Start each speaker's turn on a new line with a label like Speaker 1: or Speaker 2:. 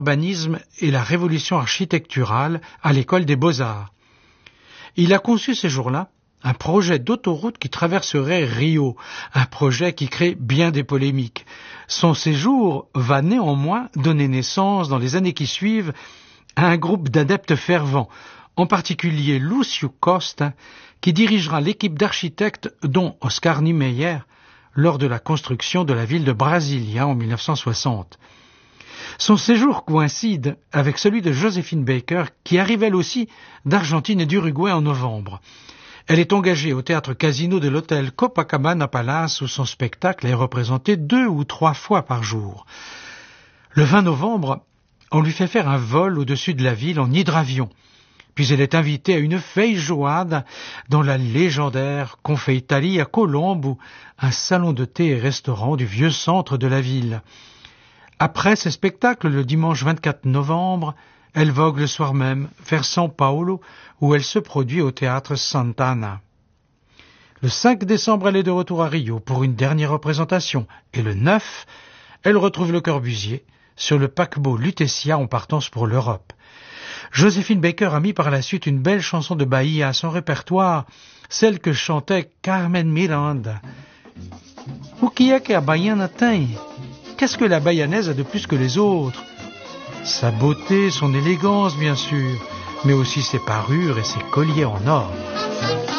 Speaker 1: l'urbanisme et la révolution architecturale à l'école des Beaux-Arts. Il a conçu ces jours-là un projet d'autoroute qui traverserait Rio, un projet qui crée bien des polémiques. Son séjour va néanmoins donner naissance, dans les années qui suivent, à un groupe d'adeptes fervents, en particulier Lúcio Costa, qui dirigera l'équipe d'architectes dont Oscar Niemeyer lors de la construction de la ville de Brasilia en 1960. Son séjour coïncide avec celui de Joséphine Baker, qui arrive elle aussi d'Argentine et d'Uruguay en novembre. Elle est engagée au théâtre Casino de l'hôtel Copacabana Palace où son spectacle est représenté 2 ou 3 fois par jour. Le 20 novembre, on lui fait faire un vol au-dessus de la ville en hydravion. Puis elle est invitée à une feijoada dans la légendaire Confeitaria Colombo, un salon de thé et restaurant du vieux centre de la ville. Après ces spectacles, le dimanche 24 novembre, elle vogue le soir même vers São Paulo, où elle se produit au théâtre Santana. Le 5 décembre, elle est de retour à Rio pour une dernière représentation, et le 9, elle retrouve Le Corbusier sur le paquebot Lutetia en partance pour l'Europe. Joséphine Baker a mis par la suite une belle chanson de Bahia à son répertoire, celle que chantait Carmen Miranda. O que é que a baiana tem? Qu'est-ce que la bayanaise a de plus que les autres? Sa beauté, son élégance bien sûr, mais aussi ses parures et ses colliers en or.